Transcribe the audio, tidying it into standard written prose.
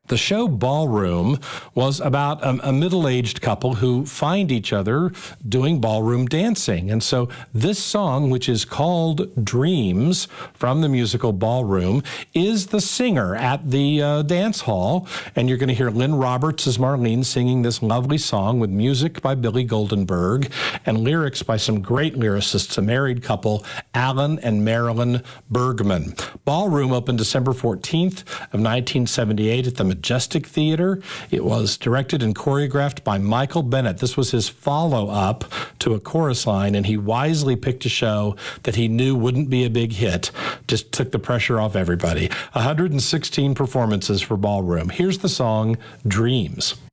The show Ballroom was about a middle-aged couple who find each other doing ballroom dancing. And so this song, which is called Dreams from the musical Ballroom, is the singer at the dance hall. And you're going to hear Lynn Roberts as Marlene singing this lovely song with music by Billy Goldenberg and lyrics by some great lyricists, a married couple, Alan and Marilyn Bergman. Ballroom opened December 14th of 1978 at the Majestic Theater. It was directed and choreographed by Michael Bennett. This was his follow-up to A Chorus Line, and he wisely picked a show that he knew wouldn't be a big hit. Just took the pressure off everybody. 116 performances for Ballroom. Here's the song, Dreams.